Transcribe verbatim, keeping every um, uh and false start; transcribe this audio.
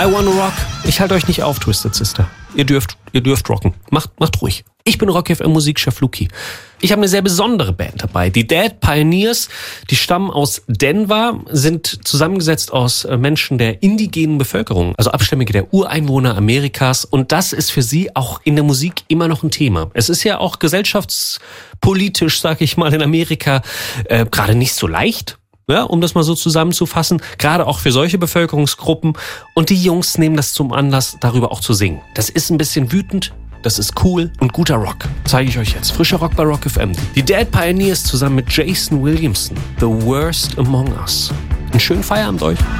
I Wanna Rock. Ich halte euch nicht auf, Twisted Sister. Ihr dürft, ihr dürft rocken. Macht, macht ruhig. Ich bin Rock F M Musikchef Luki. Ich habe eine sehr besondere Band dabei. Die Dead Pioneers, die stammen aus Denver, sind zusammengesetzt aus Menschen der indigenen Bevölkerung, also Abstämmige der Ureinwohner Amerikas. Und das ist für sie auch in der Musik immer noch ein Thema. Es ist ja auch gesellschaftspolitisch, sag ich mal, in Amerika äh, gerade nicht so leicht. Ja, um das mal so zusammenzufassen, gerade auch für solche Bevölkerungsgruppen. Und die Jungs nehmen das zum Anlass, darüber auch zu singen. Das ist ein bisschen wütend, das ist cool und guter Rock. Zeige ich euch jetzt. Frischer Rock bei Rock F M. Die Dead Pioneers zusammen mit Jason Williamson. The Worst Among Us. Einen schönen Feierabend euch.